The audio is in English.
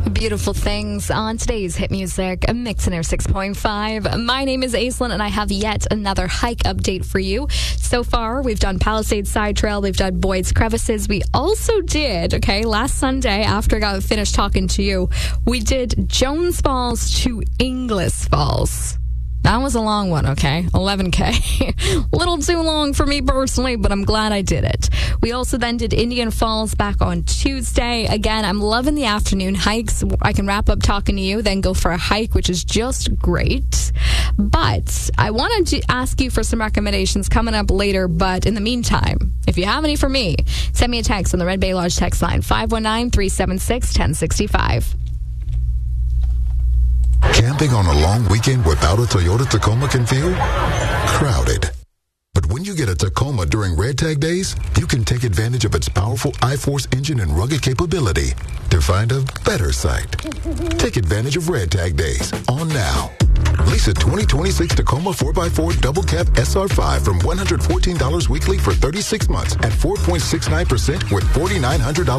Beautiful things on today's hit music, Mix in Air 6.5. My name is Aislinn, and I have yet another hike update for you. So far, we've done Palisades Side Trail, we've done Boyd's Crevices. We also did, last Sunday, after I got finished talking to you, we did Jones Falls to Inglis Falls. That was a long one, 11K. A little too long for me personally, but I'm glad I did it. We also then did Indian Falls back on Tuesday. Again, I'm loving the afternoon hikes. I can wrap up talking to you, then go for a hike, which is just great. But I wanted to ask you for some recommendations coming up later. But in the meantime, if you have any for me, send me a text on the Red Bay Lodge text line, 519-376-1065. Camping on a long weekend without a Toyota Tacoma can feel crowded. But when you get a Tacoma during Red Tag Days, you can take advantage of its powerful I-Force engine and rugged capability to find a better site. Take advantage of Red Tag Days on now. Lease a 2026 Tacoma 4x4 Double Cab SR5 from $114 weekly for 36 months at 4.69% with $4,900